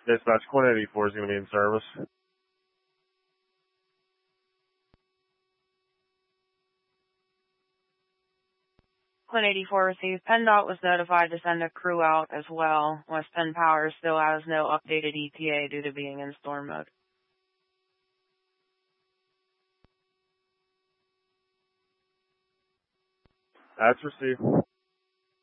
Dispatch, Quinn 84 is going to be in service. Quinn 84 received. PennDOT was notified to send a crew out as well. West Penn Power still has no updated ETA due to being in storm mode. That's received.